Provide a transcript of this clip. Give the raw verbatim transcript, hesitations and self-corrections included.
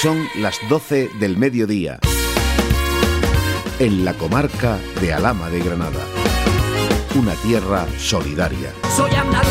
Son las doce del mediodía. En la comarca de Alhama de Granada. Una tierra solidaria. Soy andaluz.